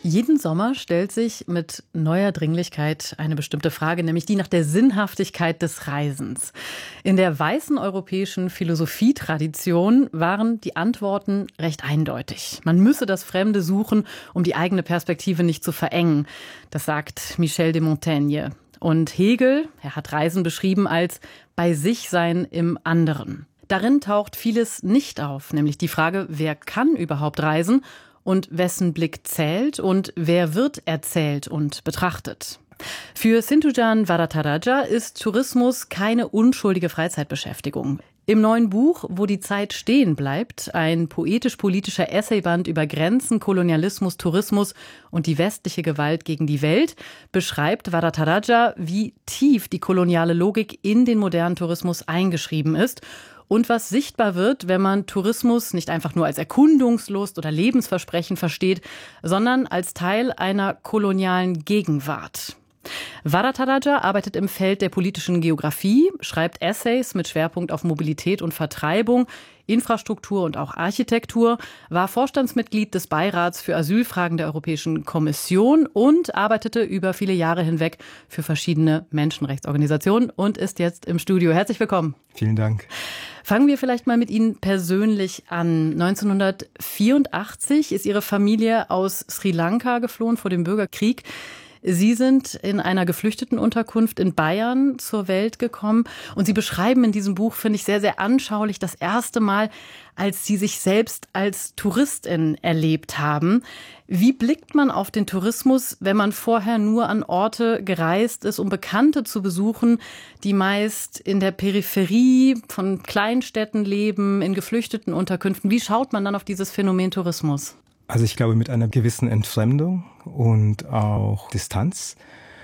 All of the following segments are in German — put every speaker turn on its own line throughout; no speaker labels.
Jeden Sommer stellt sich mit neuer Dringlichkeit eine bestimmte Frage, nämlich die nach der Sinnhaftigkeit des Reisens. In der weißen europäischen Philosophietradition waren die Antworten recht eindeutig. Man müsse das Fremde suchen, um die eigene Perspektive nicht zu verengen. Das sagt Michel de Montaigne. Und Hegel, er hat Reisen beschrieben als bei sich sein im anderen. Darin taucht vieles nicht auf, nämlich die Frage, wer kann überhaupt reisen? Und wessen Blick zählt und wer wird erzählt und betrachtet. Für Sinthujan Varadaraja ist Tourismus keine unschuldige Freizeitbeschäftigung. Im neuen Buch »Wo die Zeit stehen bleibt«, ein poetisch-politischer Essayband über Grenzen, Kolonialismus, Tourismus und die westliche Gewalt gegen die Welt, beschreibt Varadaraja, wie tief die koloniale Logik in den modernen Tourismus eingeschrieben ist und was sichtbar wird, wenn man Tourismus nicht einfach nur als Erkundungslust oder Lebensversprechen versteht, sondern als Teil einer kolonialen Gegenwart. Varadaraja arbeitet im Feld der politischen Geografie, schreibt Essays mit Schwerpunkt auf Mobilität und Vertreibung, Infrastruktur und auch Architektur, war Vorstandsmitglied des Beirats für Asylfragen der Europäischen Kommission und arbeitete über viele Jahre hinweg für verschiedene Menschenrechtsorganisationen und ist jetzt im Studio. Herzlich willkommen.
Vielen Dank.
Fangen wir vielleicht mal mit Ihnen persönlich an. 1984 ist Ihre Familie aus Sri Lanka geflohen vor dem Bürgerkrieg. Sie sind in einer Geflüchtetenunterkunft in Bayern zur Welt gekommen und Sie beschreiben in diesem Buch, finde ich, sehr, sehr anschaulich das erste Mal, als Sie sich selbst als Touristin erlebt haben. Wie blickt man auf den Tourismus, wenn man vorher nur an Orte gereist ist, um Bekannte zu besuchen, die meist in der Peripherie von Kleinstädten leben, in Geflüchtetenunterkünften? Wie schaut man dann auf dieses Phänomen Tourismus?
Also ich glaube mit einer gewissen Entfremdung und auch Distanz.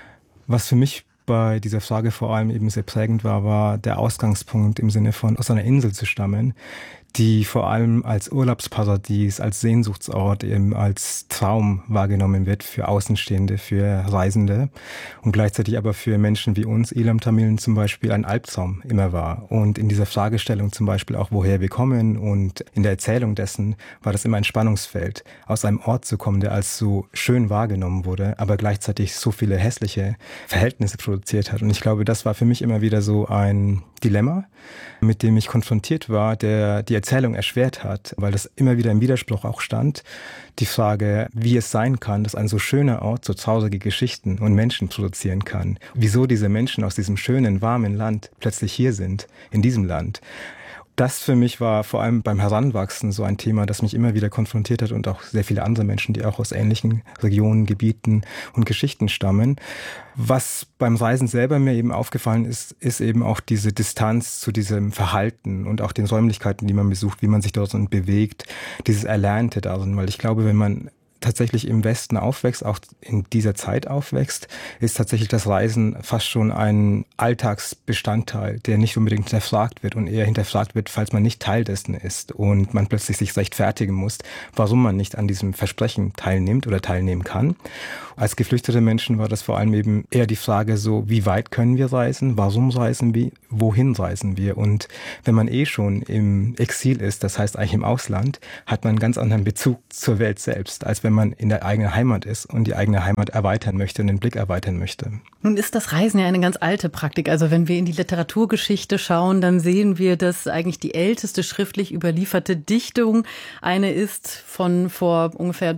Was für mich bei dieser Frage vor allem eben sehr prägend war, war der Ausgangspunkt im Sinne von aus einer Insel zu stammen, die vor allem als Urlaubsparadies, als Sehnsuchtsort, eben als Traum wahrgenommen wird für Außenstehende, für Reisende und gleichzeitig aber für Menschen wie uns, Elam-Tamilen zum Beispiel, ein Albtraum immer war. Und in dieser Fragestellung zum Beispiel auch, woher wir kommen und in der Erzählung dessen war das immer ein Spannungsfeld, aus einem Ort zu kommen, der als so schön wahrgenommen wurde, aber gleichzeitig so viele hässliche Verhältnisse produziert hat. Und ich glaube, das war für mich immer wieder so ein Dilemma, mit dem ich konfrontiert war, der die Erzählung erschwert hat, weil das immer wieder im Widerspruch auch stand. Die Frage, wie es sein kann, dass ein so schöner Ort so traurige Geschichten und Menschen produzieren kann. Wieso diese Menschen aus diesem schönen, warmen Land plötzlich hier sind, in diesem Land. Das für mich war vor allem beim Heranwachsen so ein Thema, das mich immer wieder konfrontiert hat und auch sehr viele andere Menschen, die auch aus ähnlichen Regionen, Gebieten und Geschichten stammen. Was beim Reisen selber mir eben aufgefallen ist, ist eben auch diese Distanz zu diesem Verhalten und auch den Räumlichkeiten, die man besucht, wie man sich dort bewegt, dieses Erlernte darin, weil ich glaube, wenn man tatsächlich im Westen aufwächst, auch in dieser Zeit aufwächst, ist tatsächlich das Reisen fast schon ein Alltagsbestandteil, der nicht unbedingt hinterfragt wird und eher hinterfragt wird, falls man nicht Teil dessen ist und man plötzlich sich rechtfertigen muss, warum man nicht an diesem Versprechen teilnimmt oder teilnehmen kann. Als geflüchtete Menschen war das vor allem eben eher die Frage so, wie weit können wir reisen, warum reisen wir, wohin reisen wir? Und wenn man schon im Exil ist, das heißt eigentlich im Ausland, hat man einen ganz anderen Bezug zur Welt selbst, als wenn man in der eigenen Heimat ist und die eigene Heimat erweitern möchte und den Blick erweitern möchte.
Nun ist das Reisen ja eine ganz alte Praktik. Also wenn wir in die Literaturgeschichte schauen, dann sehen wir, dass eigentlich die älteste schriftlich überlieferte Dichtung eine ist von vor ungefähr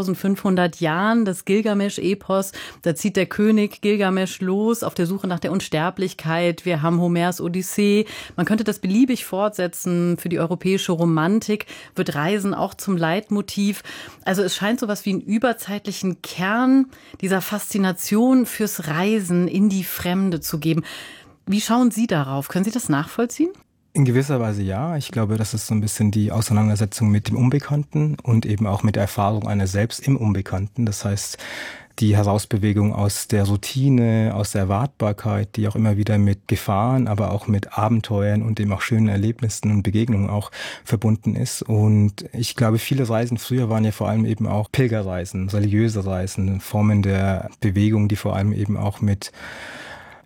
3500 Jahren, das Gilgamesch-Epos. Da zieht der König Gilgamesch los auf der Suche nach der Unsterblichkeit. Wir haben Homers Odyssee. Man könnte das beliebig fortsetzen. Für die europäische Romantik wird Reisen auch zum Leitmotiv. Also es scheint so was wie einen überzeitlichen Kern dieser Faszination fürs Reisen in die Fremde zu geben. Wie schauen Sie darauf? Können Sie das nachvollziehen?
In gewisser Weise ja. Ich glaube, das ist so ein bisschen die Auseinandersetzung mit dem Unbekannten und eben auch mit der Erfahrung einer selbst im Unbekannten. Das heißt, die Herausbewegung aus der Routine, aus der Erwartbarkeit, die auch immer wieder mit Gefahren, aber auch mit Abenteuern und eben auch schönen Erlebnissen und Begegnungen auch verbunden ist. Und ich glaube, viele Reisen früher waren ja vor allem eben auch Pilgerreisen, religiöse Reisen, Formen der Bewegung, die vor allem eben auch mit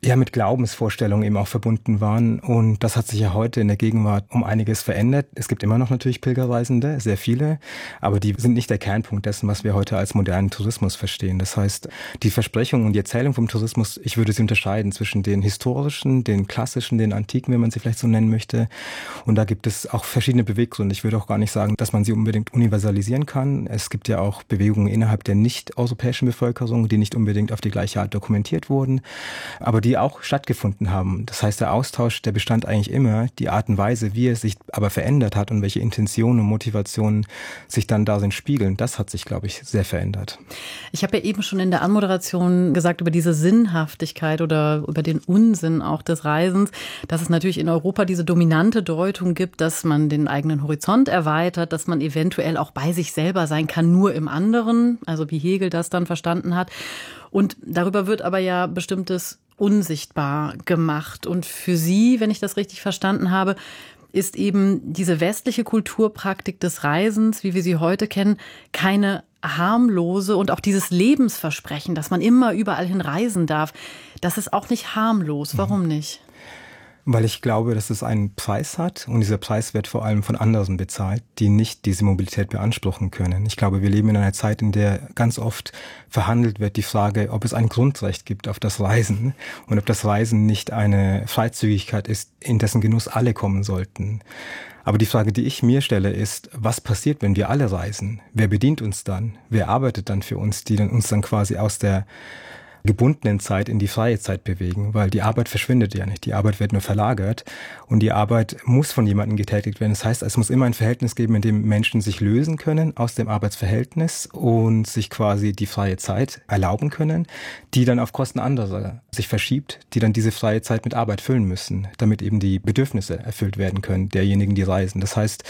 ja mit Glaubensvorstellungen eben auch verbunden waren. Und das hat sich ja heute in der Gegenwart um einiges verändert. Es gibt immer noch natürlich Pilgerreisende, sehr viele, aber die sind nicht der Kernpunkt dessen, was wir heute als modernen Tourismus verstehen. Das heißt, die Versprechung und die Erzählung vom Tourismus, ich würde sie unterscheiden zwischen den historischen, den klassischen, den antiken, wenn man sie vielleicht so nennen möchte. Und da gibt es auch verschiedene Beweggründe. Ich würde auch gar nicht sagen, dass man sie unbedingt universalisieren kann. Es gibt ja auch Bewegungen innerhalb der nicht-europäischen Bevölkerung, die nicht unbedingt auf die gleiche Art dokumentiert wurden, aber die auch stattgefunden haben. Das heißt, der Austausch, der bestand eigentlich immer, die Art und Weise, wie es sich aber verändert hat und welche Intentionen und Motivationen sich dann darin spiegeln, das hat sich, glaube ich, sehr verändert.
Ich habe ja eben schon in der Anmoderation gesagt über diese Sinnhaftigkeit oder über den Unsinn auch des Reisens, dass es natürlich in Europa diese dominante Deutung gibt, dass man den eigenen Horizont erweitert, dass man eventuell auch bei sich selber sein kann, nur im anderen, also wie Hegel das dann verstanden hat. Und darüber wird aber ja bestimmtes unsichtbar gemacht. Und für Sie, wenn ich das richtig verstanden habe, ist eben diese westliche Kulturpraktik des Reisens, wie wir sie heute kennen, keine harmlose, und auch dieses Lebensversprechen, dass man immer überall hin reisen darf, das ist auch nicht harmlos. Warum nicht?
Weil ich glaube, dass es einen Preis hat und dieser Preis wird vor allem von anderen bezahlt, die nicht diese Mobilität beanspruchen können. Ich glaube, wir leben in einer Zeit, in der ganz oft verhandelt wird die Frage, ob es ein Grundrecht gibt auf das Reisen und ob das Reisen nicht eine Freizügigkeit ist, in dessen Genuss alle kommen sollten. Aber die Frage, die ich mir stelle, ist, was passiert, wenn wir alle reisen? Wer bedient uns dann? Wer arbeitet dann für uns, die uns dann quasi aus der gebundenen Zeit in die freie Zeit bewegen, weil die Arbeit verschwindet ja nicht. Die Arbeit wird nur verlagert und die Arbeit muss von jemandem getätigt werden. Das heißt, es muss immer ein Verhältnis geben, in dem Menschen sich lösen können aus dem Arbeitsverhältnis und sich quasi die freie Zeit erlauben können, die dann auf Kosten anderer sich verschiebt, die dann diese freie Zeit mit Arbeit füllen müssen, damit eben die Bedürfnisse erfüllt werden können derjenigen, die reisen. Das heißt,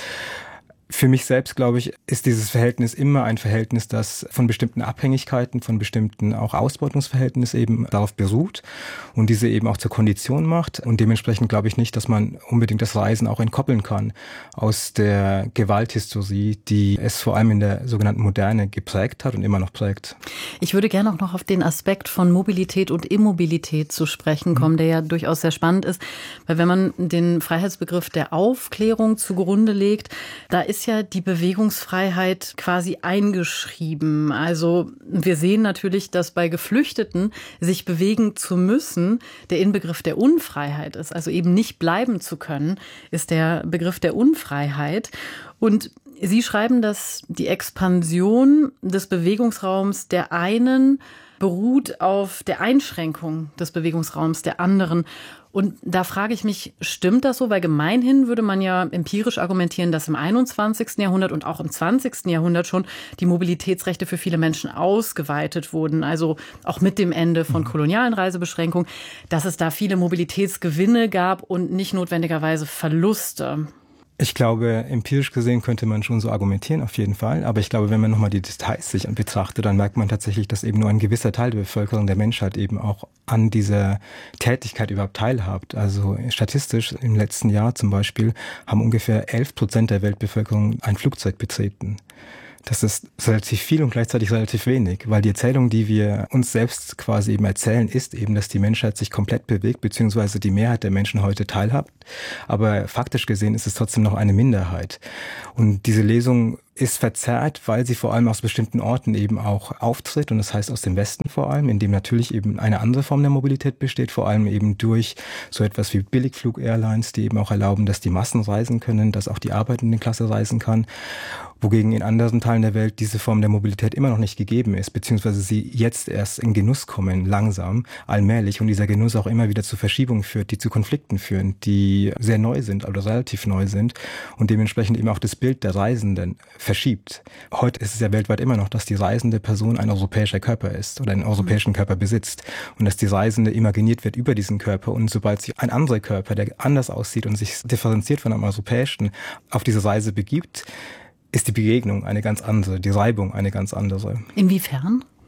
für mich selbst, glaube ich, ist dieses Verhältnis immer ein Verhältnis, das von bestimmten Abhängigkeiten, von bestimmten auch Ausbeutungsverhältnissen eben darauf beruht und diese eben auch zur Kondition macht. Und dementsprechend glaube ich nicht, dass man unbedingt das Reisen auch entkoppeln kann aus der Gewalthistorie, die es vor allem in der sogenannten Moderne geprägt hat und immer noch prägt.
Ich würde gerne auch noch auf den Aspekt von Mobilität und Immobilität zu sprechen kommen, der ja durchaus sehr spannend ist. Weil wenn man den Freiheitsbegriff der Aufklärung zugrunde legt, da ist ja die Bewegungsfreiheit quasi eingeschrieben. Also wir sehen natürlich, dass bei Geflüchteten sich bewegen zu müssen der Inbegriff der Unfreiheit ist. Also eben nicht bleiben zu können, ist der Begriff der Unfreiheit. Und Sie schreiben, dass die Expansion des Bewegungsraums der einen beruht auf der Einschränkung des Bewegungsraums der anderen. Und da frage ich mich, stimmt das so? Weil gemeinhin würde man ja empirisch argumentieren, dass im 21. Jahrhundert und auch im 20. Jahrhundert schon die Mobilitätsrechte für viele Menschen ausgeweitet wurden. Also auch mit dem Ende von kolonialen Reisebeschränkungen, dass es da viele Mobilitätsgewinne gab und nicht notwendigerweise Verluste.
Ich glaube, empirisch gesehen könnte man schon so argumentieren, auf jeden Fall. Aber ich glaube, wenn man nochmal die Details sich betrachtet, dann merkt man tatsächlich, dass eben nur ein gewisser Teil der Bevölkerung, der Menschheit eben auch an dieser Tätigkeit überhaupt teilhabt. Also statistisch im letzten Jahr zum Beispiel haben ungefähr 11% der Weltbevölkerung ein Flugzeug betreten. Das ist relativ viel und gleichzeitig relativ wenig, weil die Erzählung, die wir uns selbst quasi eben erzählen, ist eben, dass die Menschheit sich komplett bewegt, beziehungsweise die Mehrheit der Menschen heute teilhabt. Aber faktisch gesehen ist es trotzdem noch eine Minderheit. Und diese Lesung ist verzerrt, weil sie vor allem aus bestimmten Orten eben auch auftritt, und das heißt aus dem Westen vor allem, in dem natürlich eben eine andere Form der Mobilität besteht, vor allem eben durch so etwas wie Billigflug-Airlines, die eben auch erlauben, dass die Massen reisen können, dass auch die arbeitende Klasse reisen kann, wogegen in anderen Teilen der Welt diese Form der Mobilität immer noch nicht gegeben ist, beziehungsweise sie jetzt erst in Genuss kommen, langsam, allmählich, und dieser Genuss auch immer wieder zu Verschiebungen führt, die zu Konflikten führen, die sehr neu sind oder relativ neu sind und dementsprechend eben auch das Bild der Reisenden verschiebt. Heute ist es ja weltweit immer noch, dass die reisende Person ein europäischer Körper ist oder einen europäischen Körper besitzt und dass die Reisende imaginiert wird über diesen Körper, und sobald sich ein anderer Körper, der anders aussieht und sich differenziert von einem europäischen, auf diese Reise begibt, ist die Begegnung eine ganz andere, die Reibung eine ganz andere.
Inwiefern?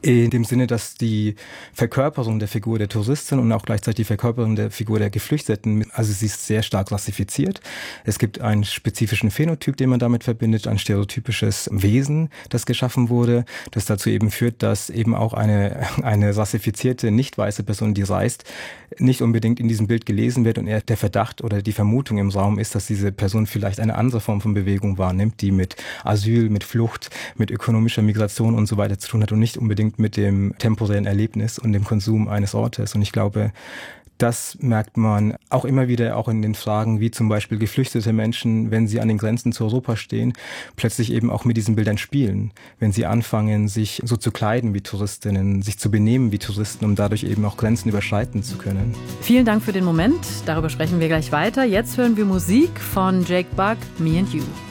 In dem Sinne, dass die Verkörperung der Figur der Touristin und auch gleichzeitig die Verkörperung der Figur der Geflüchteten, also sie ist sehr stark rassifiziert. Es gibt einen spezifischen Phänotyp, den man damit verbindet, ein stereotypisches Wesen, das geschaffen wurde, das dazu eben führt, dass eben auch eine rassifizierte, nicht weiße Person, die reist, nicht unbedingt in diesem Bild gelesen wird und eher der Verdacht oder die Vermutung im Raum ist, dass diese Person vielleicht eine andere Form von Bewegung wahrnimmt, die mit Asyl, mit Flucht, mit ökonomischer Migration und so weiter zu tun hat und nicht unbedingt mit dem temporären Erlebnis und dem Konsum eines Ortes. Und ich glaube, das merkt man auch immer wieder, auch in den Fragen, wie zum Beispiel geflüchtete Menschen, wenn sie an den Grenzen zu Europa stehen, plötzlich eben auch mit diesen Bildern spielen. Wenn sie anfangen, sich so zu kleiden wie Touristinnen, sich zu benehmen wie Touristen, um dadurch eben auch Grenzen überschreiten zu können.
Vielen Dank für den Moment. Darüber sprechen wir gleich weiter. Jetzt hören wir Musik von Jake Bugg, Me and You.